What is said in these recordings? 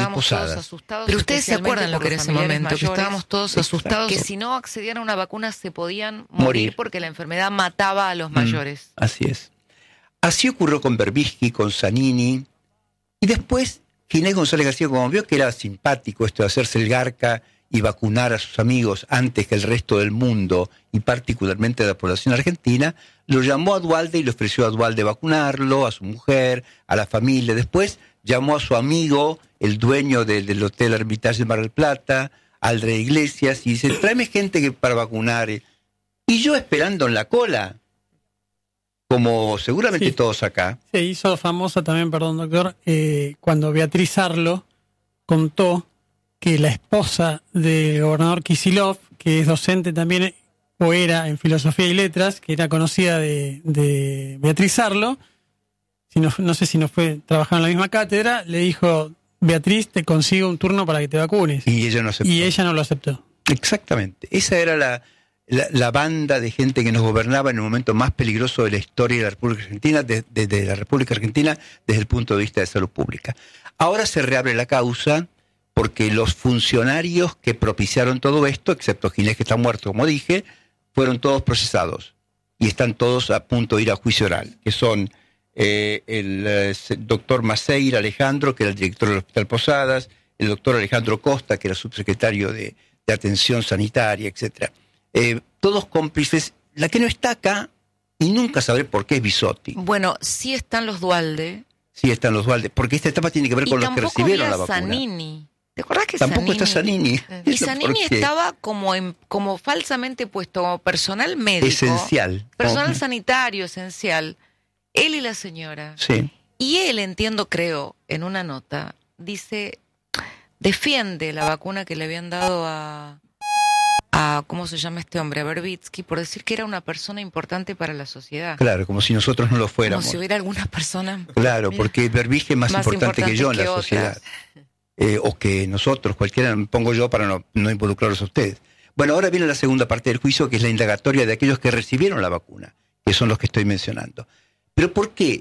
estábamos todos Posadas. asustados. Pero ustedes se acuerdan lo que era ese momento, que estábamos todos asustados. Que si no accedían a una vacuna se podían morir porque la enfermedad mataba a los mayores. Así es. Así ocurrió con Berbisky, con Zanini, y después Ginés González García, como vio que era simpático esto de hacerse el garca y vacunar a sus amigos antes que el resto del mundo, y particularmente a la población argentina, lo llamó a Duhalde y le ofreció a Duhalde vacunarlo, a su mujer, a la familia. Después llamó a su amigo, el dueño del Hotel Hermitage de Mar del Plata, Aldre Iglesias, y dice, tráeme gente para vacunar. Y yo esperando en la cola, como seguramente todos acá. Se hizo famosa también, perdón, doctor, cuando Beatriz Arlo contó que la esposa del gobernador Kicillof, que es docente también, o era en Filosofía y Letras, que era conocida de Beatriz Arlo, no sé si no fue trabajar en la misma cátedra, le dijo, Beatriz, te consigo un turno para que te vacunes. Y ella no aceptó. Y ella no lo aceptó. Exactamente. Esa era la banda de gente que nos gobernaba en el momento más peligroso de la historia de la República Argentina, desde la República Argentina, desde el punto de vista de salud pública. Ahora se reabre la causa porque los funcionarios que propiciaron todo esto, excepto Ginés, que está muerto, como dije, fueron todos procesados y están todos a punto de ir a juicio oral, que son el doctor Maceira Alejandro, que era el director del Hospital Posadas, el doctor Alejandro Costa, que era subsecretario de Atención Sanitaria, etcétera. Todos cómplices. La que no está acá, y nunca sabré por qué, es Bisotti. Bueno, sí están los Duhalde. Sí están los Duhalde, porque esta etapa tiene que ver con los que recibieron la vacuna. Zanini. ¿Te acordás que tampoco Zanini? Está Zanini? Y Zanini estaba como falsamente puesto como personal médico. Esencial. Personal sanitario esencial. Él y la señora. Sí. Y él, creo, en una nota, dice, defiende la vacuna que le habían dado a ¿cómo se llama este hombre? A Berbitsky, por decir que era una persona importante para la sociedad. Claro, como si nosotros no lo fuéramos. Como si hubiera alguna persona... Claro, porque Berbitsky es más importante que yo en la otras. sociedad. O que nosotros, cualquiera, me pongo yo para no involucrarlos a ustedes. Bueno, ahora viene la segunda parte del juicio, que es la indagatoria de aquellos que recibieron la vacuna, que son los que estoy mencionando. Pero ¿por qué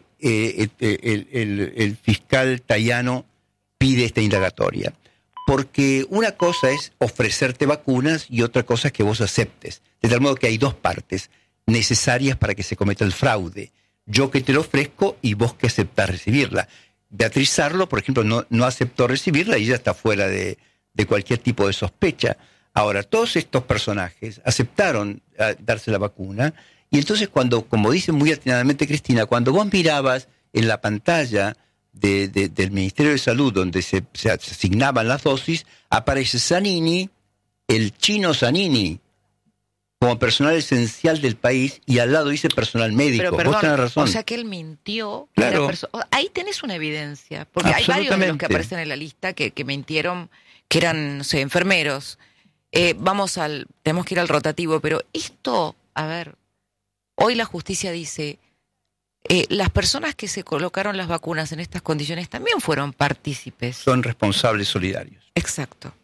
el fiscal Tayano pide esta indagatoria? Porque una cosa es ofrecerte vacunas y otra cosa es que vos aceptes. De tal modo que hay dos partes necesarias para que se cometa el fraude. Yo que te lo ofrezco y vos que aceptás recibirla. Beatriz Arlo, por ejemplo, no aceptó recibirla y ya está fuera de cualquier tipo de sospecha. Ahora, todos estos personajes aceptaron darse la vacuna, y entonces como dice muy atinadamente Cristina, cuando vos mirabas en la pantalla del Ministerio de Salud, donde se asignaban las dosis, aparece Zanini, el chino Zanini, como personal esencial del país, y al lado dice personal médico. Pero, perdón, vos tenés razón. O sea que él mintió. Claro. Ahí tenés una evidencia, porque hay varios de los que aparecen en la lista que mintieron, que eran, no sé, enfermeros. Tenemos que ir al rotativo, pero esto, a ver, hoy la justicia dice, las personas que se colocaron las vacunas en estas condiciones también fueron partícipes. Son responsables solidarios. Exacto.